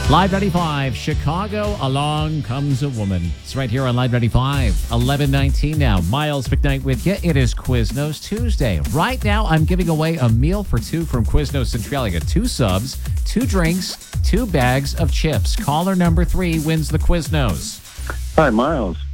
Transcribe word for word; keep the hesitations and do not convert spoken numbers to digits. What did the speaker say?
Live ninety-five, Chicago, Along Comes a Woman. It's right here on Live ninety-five, eleven nineteen now. Miles McKnight with you. It is Quiznos Tuesday. Right now, I'm giving away a meal for two from Quiznos Centralia. Two subs, two drinks, two bags of chips. Caller number three wins the Quiznos. Hi, Miles.